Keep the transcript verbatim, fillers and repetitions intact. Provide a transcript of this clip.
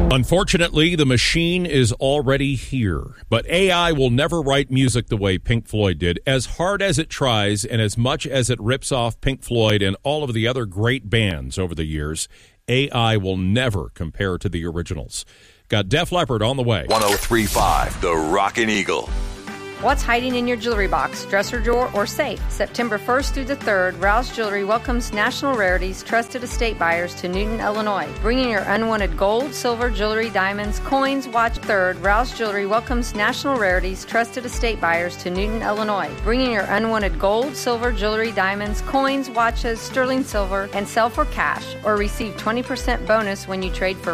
Unfortunately, the machine is already here, but A I will never write music the way Pink Floyd did. As hard as it tries and as much as it rips off Pink Floyd and all of the other great bands over the years, A I will never compare to the originals. Got Def Leppard on the way. one oh three point five, The Rockin' Eagle. What's hiding in your jewelry box, dresser drawer, or safe? September first through the third, Rouse Jewelry welcomes National Rarities Trusted Estate Buyers to Newton, Illinois. Bringing your unwanted gold, silver, jewelry, diamonds, coins, watch. Third, Rouse Jewelry welcomes National Rarities Trusted Estate Buyers to Newton, Illinois. Bringing your unwanted gold, silver, jewelry, diamonds, coins, watches, sterling silver, and sell for cash, or receive twenty percent bonus when you trade for